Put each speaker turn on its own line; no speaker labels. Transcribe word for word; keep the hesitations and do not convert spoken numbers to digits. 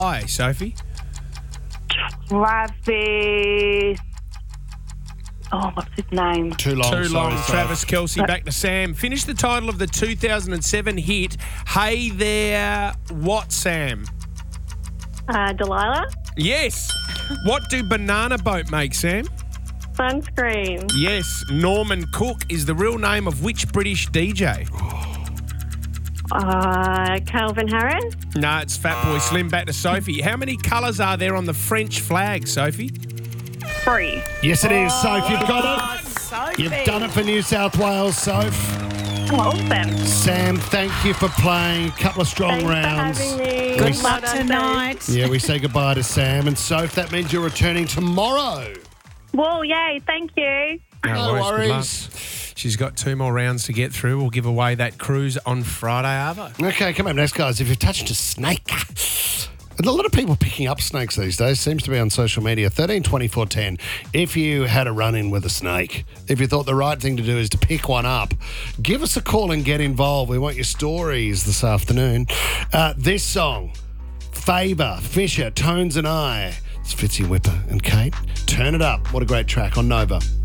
Hi, Sophie.
Travis. Oh, what's his name?
Too long.
Too
sorry,
long.
Soph.
Travis Kelce. Back to Sam. Finish the title of the two thousand seven hit, Hey There, What, Sam?
Uh, Delilah.
Yes. What do Banana Boat make, Sam?
Sunscreen.
Yes. Norman Cook is the real name of which British D J?
Uh, Calvin Harris.
No, it's Fatboy Slim. Back to Sophie. How many colours are there on the French flag, Sophie?
Three.
Yes, it is, Soph. You've got
Oh,
it.
Sophie.
You've done it for New South Wales, Soph.
Awesome.
Sam, thank you for playing. A couple of strong
Thanks
rounds.
for having me.
Good
Well
luck
done,
tonight.
Yeah, we say goodbye to Sam and Soph. That means you're returning tomorrow.
Well, yay. Thank you.
No
Good
worries.
luck. She's got two more rounds to get through. We'll give away that cruise on Friday, Arvo.
Okay, come up next, guys. If you've touched a snake, and a lot of people picking up snakes these days, seems to be on social media. thirteen twenty-four ten. If you had a run-in with a snake, if you thought the right thing to do is to pick one up, give us a call and get involved. We want your stories this afternoon. Uh, this song, Faber, Fisher, Tones and I. It's Fitzy Whipper and Kate. Turn it up. What a great track on Nova.